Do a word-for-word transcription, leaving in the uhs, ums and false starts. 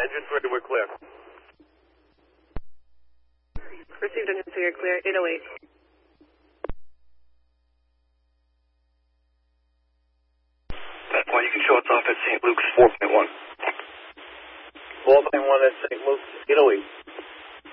engine three, we're clear. Received engine three, you're clear, eight oh eight. That point, you can show us off at Saint Luke's four point one. four point one at Saint Luke's, eight oh eight.